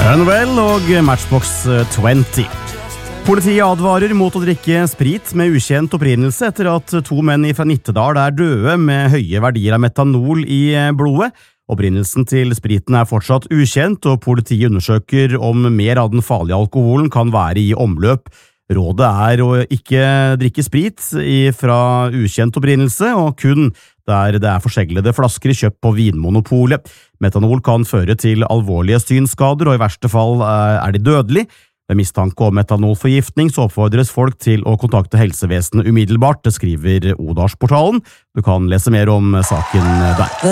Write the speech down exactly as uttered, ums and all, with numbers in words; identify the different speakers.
Speaker 1: Noel og Matchbox tjue. Politiet advarer mot å drikke sprit med ukjent opprinnelse etter at to menn fra Nittedal er døde med høye verdier av metanol i blodet. Opprinnelsen til spriten er fortsatt ukjent, og politiet undersøker om mer av den farlige alkoholen kan være i omløp. Rådet er å ikke drikke sprit fra ukjent opprinnelse, og kun der det er forseglede flasker kjøpt på Vinmonopolet. Metanol kan føre til alvorlige synsskader, og i verste fall er de dødelig. Ved mistanke om metanolforgiftning så oppfordres folk til å kontakte helsevesenet umiddelbart, det skriver Odalsportalen. Du kan lese mer om saken der.